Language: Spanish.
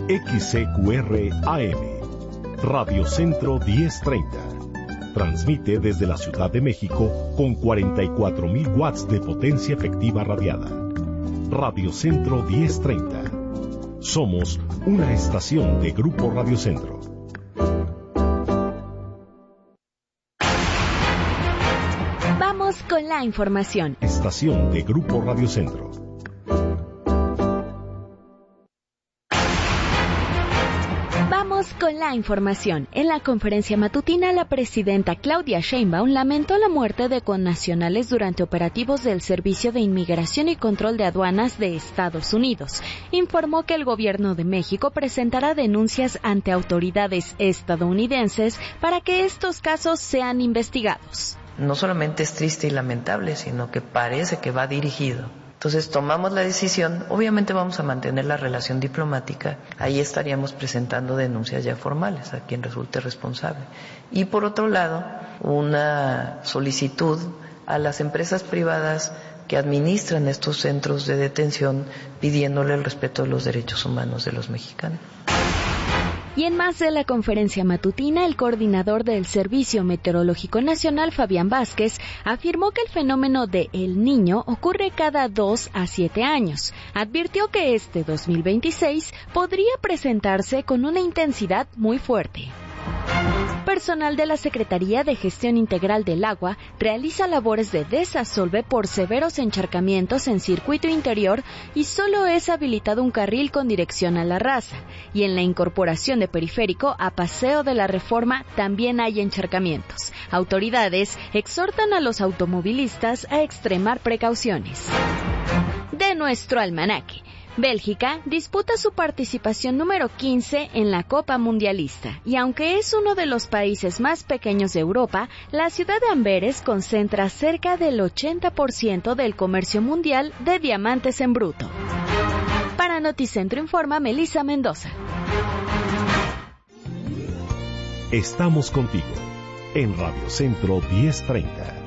XCQR AM, Radio Centro 1030. Transmite desde la Ciudad de México con 44,000 watts de potencia efectiva radiada. Radio Centro 1030. Somos una estación de Grupo Radio Centro. Vamos con la información. Estación de Grupo Radio Centro. Vamos con la información. En la conferencia matutina, la presidenta Claudia Sheinbaum lamentó la muerte de connacionales durante operativos del Servicio de Inmigración y Control de Aduanas de Estados Unidos. Informó que el gobierno de México presentará denuncias ante autoridades estadounidenses para que estos casos sean investigados. No solamente es triste y lamentable, sino que parece que va dirigido. Entonces tomamos la decisión, obviamente vamos a mantener la relación diplomática, ahí estaríamos presentando denuncias ya formales a quien resulte responsable. Y por otro lado, una solicitud a las empresas privadas que administran estos centros de detención pidiéndole el respeto de los derechos humanos de los mexicanos. Y en más de la conferencia matutina, el coordinador del Servicio Meteorológico Nacional, Fabián Vázquez, afirmó que el fenómeno de El Niño ocurre cada 2 a 7 años. Advirtió que este 2026 podría presentarse con una intensidad muy fuerte. Personal de la Secretaría de Gestión Integral del Agua realiza labores de desasolve por severos encharcamientos en circuito interior y solo es habilitado un carril con dirección a La Raza. Y en la incorporación de Periférico a Paseo de la Reforma también hay encharcamientos. Autoridades exhortan a los automovilistas a extremar precauciones. De nuestro almanaque. Bélgica disputa su participación número 15 en la Copa Mundialista y aunque es uno de los países más pequeños de Europa, la ciudad de Amberes concentra cerca del 80% del comercio mundial de diamantes en bruto. Para Noticentro informa Melissa Mendoza. Estamos contigo en Radio Centro 1030.